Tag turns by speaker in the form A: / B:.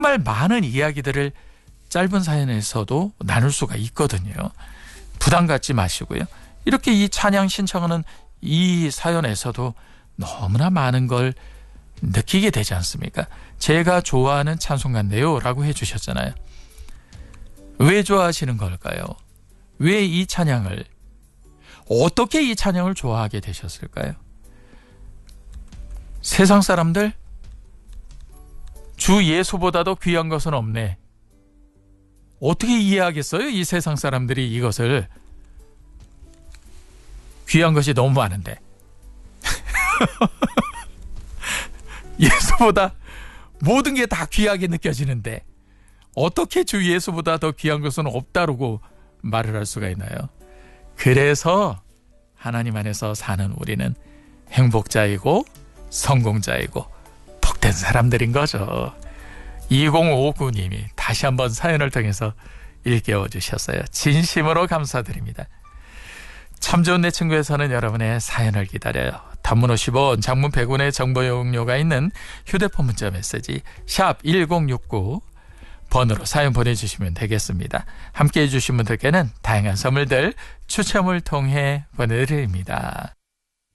A: 정말 많은 이야기들을 짧은 사연에서도 나눌 수가 있거든요. 부담 갖지 마시고요. 이렇게 이 찬양 신청하는 이 사연에서도 너무나 많은 걸 느끼게 되지 않습니까? 제가 좋아하는 찬송가인데요 라고 해주셨잖아요. 왜 좋아하시는 걸까요? 왜 이 찬양을, 어떻게 이 찬양을 좋아하게 되셨을까요? 세상 사람들, 주 예수보다도 귀한 것은 없네. 어떻게 이해하겠어요? 이 세상 사람들이 이것을. 귀한 것이 너무 많은데. 예수보다 모든 게 다 귀하게 느껴지는데 어떻게 주 예수보다 더 귀한 것은 없다고 말을 할 수가 있나요? 그래서 하나님 안에서 사는 우리는 행복자이고 성공자이고 복된 사람들인 거죠. 2059님이 다시 한번 사연을 통해서 일깨워 주셨어요. 진심으로 감사드립니다. 참 좋은 내 친구에서는 여러분의 사연을 기다려요. 단문 50원, 장문 100원의 정보 이용료가 있는 휴대폰 문자 메시지 샵 1069 번으로 사연 보내주시면 되겠습니다. 함께해 주신 분들께는 다양한 선물들 추첨을 통해 보내드립니다.